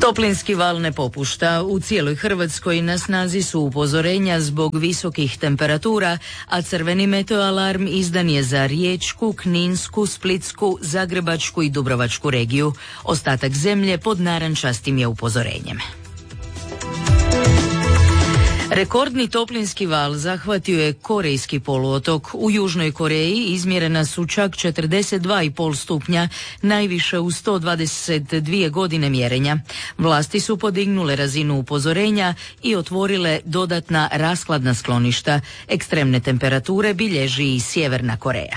Toplinski val ne popušta. U cijeloj Hrvatskoj na snazi su upozorenja zbog visokih temperatura, a crveni meteoalarm izdan je za Riječku, Kninsku, Splitsku, Zagrebačku i Dubrovačku regiju. Ostatak zemlje pod narančastim je upozorenjem. Rekordni toplinski val zahvatio je Korejski poluotok. U Južnoj Koreji izmjerena su čak 42,5 stupnja, najviše u 122 godine mjerenja. Vlasti su podignule razinu upozorenja i otvorile dodatna rashladna skloništa. Ekstremne temperature bilježi i Sjeverna Koreja.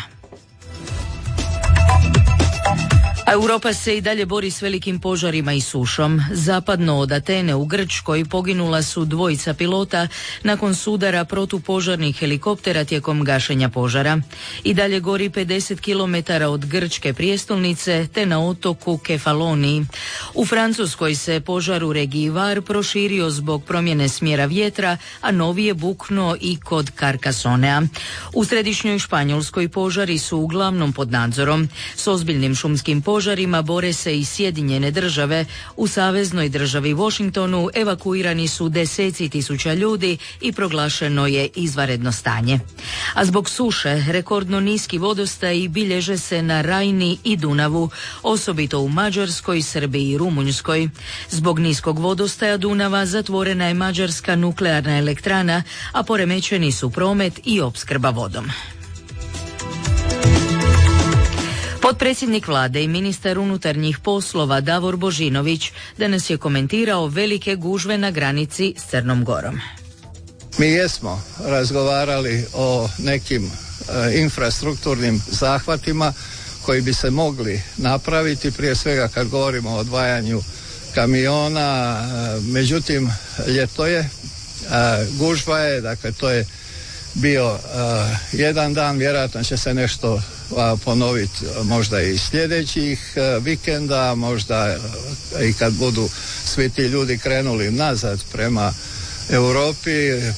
A Europa se i dalje bori s velikim požarima i sušom. Zapadno od Atene u Grčkoj poginula su dvojica pilota nakon sudara protupožarnih helikoptera tijekom gašenja požara. I dalje gori 50 km od grčke prijestolnice te na otoku Kefaloniji. U Francuskoj se požar u regiji Var proširio zbog promjene smjera vjetra, a novi je buknuo i kod Carcassonea. U središnjoj Španjolskoj požari su uglavnom pod nadzorom. S ozbiljnim šumskim požarima bore se i Sjedinjene države. U saveznoj državi Washingtonu evakuirani su deseci tisuća ljudi i proglašeno je izvanredno stanje. A zbog suše rekordno niski vodostaji bilježe se na Rajni i Dunavu, osobito u Mađarskoj, Srbiji i Rumunjskoj. Zbog niskog vodostaja Dunava zatvorena je mađarska nuklearna elektrana, a poremećeni su promet i opskrba vodom. Potpredsjednik vlade i ministar unutarnjih poslova Davor Božinović danas je komentirao velike gužve na granici s Crnom Gorom. Mi jesmo razgovarali o nekim infrastrukturnim zahvatima koji bi se mogli napraviti, prije svega kad govorimo o odvajanju kamiona, međutim ljeto je, gužva je, dakle to je bio jedan dan, vjerojatno će se nešto ponoviti možda i sljedećih vikenda, možda i kad budu svi ti ljudi krenuli nazad prema Europi.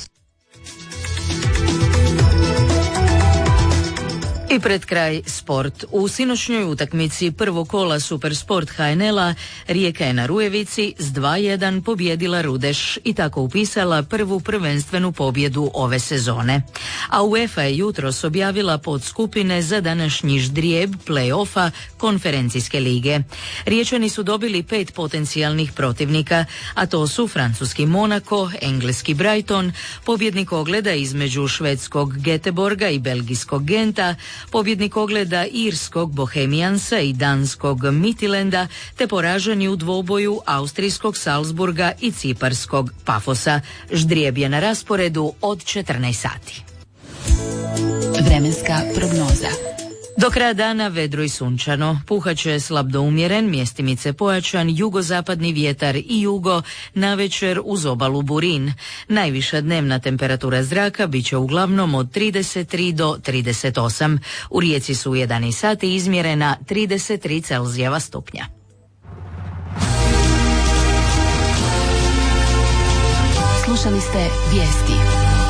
I pred kraj sport. U sinoćnjoj utakmici prvog kola Supersport HNL-a Rijeka je na Rujevici s 2:1 pobijedila Rudeš i tako upisala prvu prvenstvenu pobjedu ove sezone. A UEFA je jutros objavila podskupine za današnji ždrijeb play-offa Konferencijske lige. Riječani su dobili 5 potencijalnih protivnika, a to su francuski Monaco, engleski Brighton, pobjednik ogleda između švedskog Göteborga i belgijskog Genta, pobjednik ogleda irskog Bohemiansa i danskog Midtjylanda, te poraženi u dvoboju austrijskog Salzburga i ciparskog Pafosa. Ždrijeb je na rasporedu od 14 sati. Vremenska prognoza. Do kraja dana vedro i sunčano, puhaće slab do umjeren, mjestimice pojačan jugozapadni vjetar i jugo, navečer uz obalu burin. Najviša dnevna temperatura zraka bit će uglavnom od 33 do 38. U Rijeci su u 11 sati izmjerena 33 Celzijeva stupnja. Slušali ste vijesti.